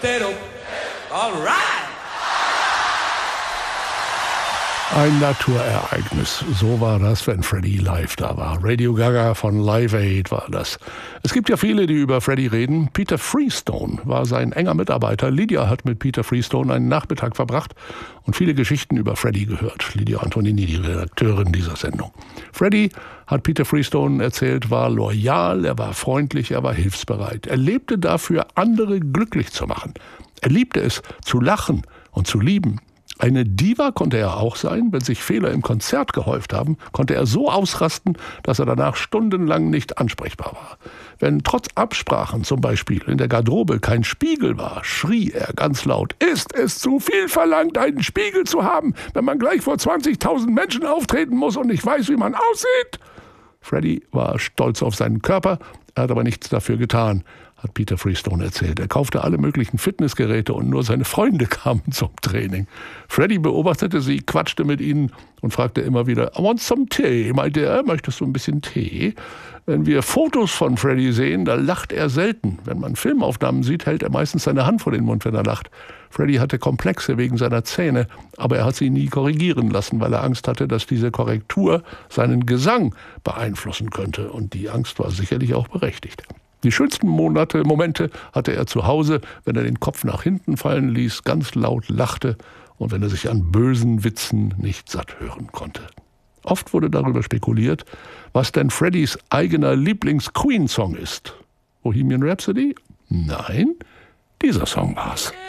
pero. All right. Ein Naturereignis, so war das, wenn Freddie live da war. Radio Gaga von Live Aid war das. Es gibt ja viele, die über Freddie reden. Peter Freestone war sein enger Mitarbeiter. Lydia hat mit Peter Freestone einen Nachmittag verbracht und viele Geschichten über Freddie gehört. Lydia Antonini, die Redakteurin dieser Sendung. Freddie, hat Peter Freestone erzählt, war loyal, er war freundlich, er war hilfsbereit. Er lebte dafür, andere glücklich zu machen. Er liebte es, zu lachen und zu lieben. Eine Diva konnte er auch sein. Wenn sich Fehler im Konzert gehäuft haben, konnte er so ausrasten, dass er danach stundenlang nicht ansprechbar war. Wenn trotz Absprachen zum Beispiel in der Garderobe kein Spiegel war, schrie er ganz laut: Ist es zu viel verlangt, einen Spiegel zu haben, wenn man gleich vor 20.000 Menschen auftreten muss und nicht weiß, wie man aussieht? Freddie war stolz auf seinen Körper, er hat aber nichts dafür getan, hat Peter Freestone erzählt. Er kaufte alle möglichen Fitnessgeräte und nur seine Freunde kamen zum Training. Freddie beobachtete sie, quatschte mit ihnen und fragte immer wieder: I want some tea, meinte er, möchtest du ein bisschen Tee? Wenn wir Fotos von Freddie sehen, da lacht er selten. Wenn man Filmaufnahmen sieht, hält er meistens seine Hand vor den Mund, wenn er lacht. Freddie hatte Komplexe wegen seiner Zähne, aber er hat sie nie korrigieren lassen, weil er Angst hatte, dass diese Korrektur seinen Gesang beeinflussen könnte. Und die Angst war sicherlich auch berechtigt. Die schönsten Momente hatte er zu Hause, wenn er den Kopf nach hinten fallen ließ, ganz laut lachte und wenn er sich an bösen Witzen nicht satt hören konnte. Oft wurde darüber spekuliert, was denn Freddies eigener Lieblings-Queen-Song ist. Bohemian Rhapsody? Nein, dieser Song war's.